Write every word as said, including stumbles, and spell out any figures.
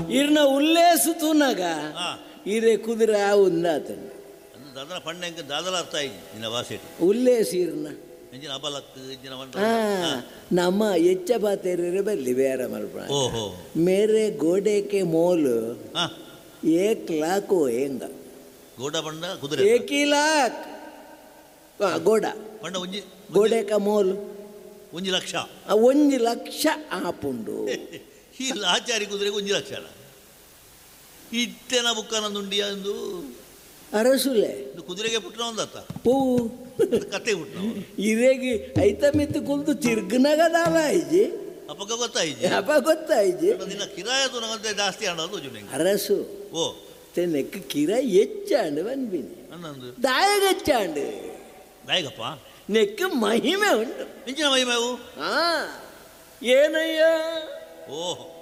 ಇರ್ನ ಉಲ್ಲೇಸುತುನಗ ಹಾ ಇರೆ ಕುದುರೆ ಉಂದಾತಂಡೆ ಅಂದು ದಾದನ ಪಂಡ ಎಂಕ ದಾದಲ ಅರ್ಥ ಆಯ್ತು ನಿನ್ನ ಭಾಷೆ ಉಲ್ಲೇಸ ಇರ್ನ ಎಂಜಿನ ಅಬಲಕ್ ಎಂಜಿನ ಮಂಡ ಹಾ ನಮ್ಮ ಎಚ್ಚ ಬಾತೇರಿ ಬಲ್ಲಿ ಬೇರೆ ಮಲ್ಪ ಓಹೋ ಮೇರೆ ಗೋಡೆಕೆ ಮೋಲು ಹಾ ಏಕ್ ಲಾಕು ಹೆಂಗ ಗೋಡ ಪಂಡ ಕುದುರೆ ಏಕಿ ಲಾಕ್ ಗೋಡ ಪಂಡ ಒಂಜಿ ಗೋಡೆಕ ಮೋಲು ಒಂಜಿ ಲಕ್ಷ ಒಂಜಿ ಲಕ್ಷ ಆಪುಂಡು ಈ ಆಚಾರಿ ಕುದುರೆಗೆ ಒಂಜಿ ಲಕ್ಷ ಅಲ್ಲ ಇಟ್ಟೆನ ಬುಕ್ಕನಂದುಂಡಿಯ ಎಂದು ಅರಸುಲೆ ಕುದುರೆಗೆ ಪುಟ್ಟನ ಒಂದತ್ತ ಪೂ ಕತ್ತೆ ಪುಟ್ಟನ ಇರೇಗಿ ಐತ ಮಿತ್ತು ಕುಲ್ತು ತಿರ್ಗನಗದಾಲ ಐಜಿ ಅಪ್ಪಗ ಗೊತ್ತಾಯ್ತು ಅಪ್ಪ ಗೊತ್ತಾಯ್ಜಿ ನಿನ್ನ ಕಿರಾಯತು ನಂತೆ ಜಾಸ್ತಿ ಅನ್ನೋದು ಜುನೆ ಅರಸು ಓ ತೆನೆಕ್ ಕಿರ ಹೆಚ್ಚಾಂಡು ಬಂದ್ಬಿನಿ ಅನ್ನೊಂದು ದಾಯಗಚ್ಚಾಂಡು ದಾಯಗಪ್ಪ ನೆಕ್ ಮಹಿಮೆ ಉಂಟು ಎಂಚಿನ ಮಹಿಮೆವು ಹಾ ಏನಯ್ಯ ಓಹೋ